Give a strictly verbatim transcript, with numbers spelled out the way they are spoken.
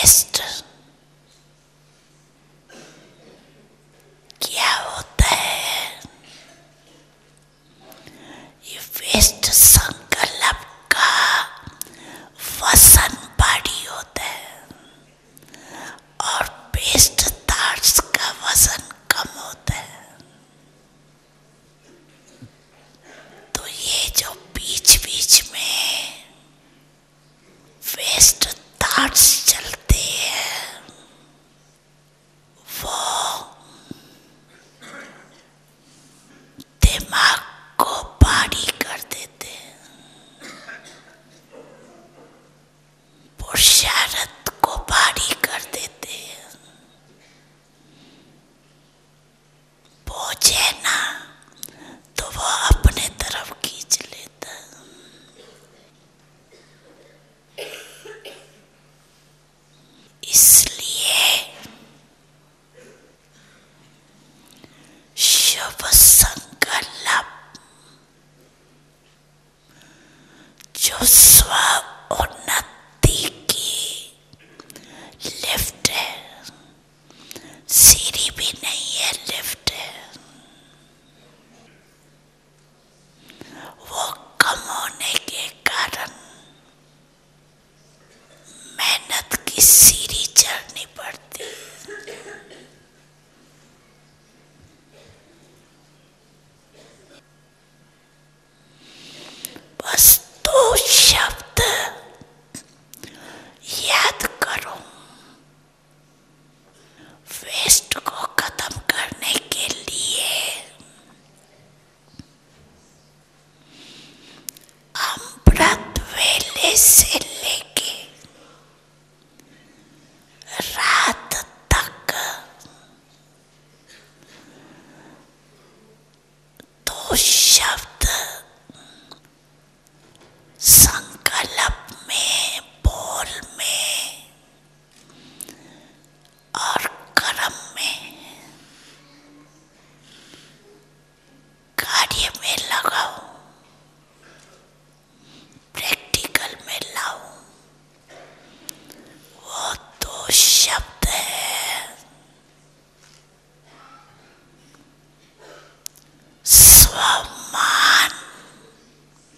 Waste क्या होता है? ये वेस्ट संकल्प का वजन भारी होता है और बेस्ट थॉट्स का वजन कम होता है। तो ये जो बीच बीच में वेस्ट थॉट्स चलते हैं वो दिमाग को भारी कर देते हैं, पुरुषार्थ को भारी कर देते हैं। बोझ है ना तो वो अपने तरफ खींच लेता है। इसलिए शुभ संकल्प जो स्व उन्नति की लिफ्ट है, सीढ़ी भी नहीं है, लिफ्ट है, वो कम होने के कारण मेहनत की सीढ़ी चढ़नी पड़ती। बस दो शब्द याद करो वेस्ट को खत्म करने के लिए। अमृत वेले से लेकर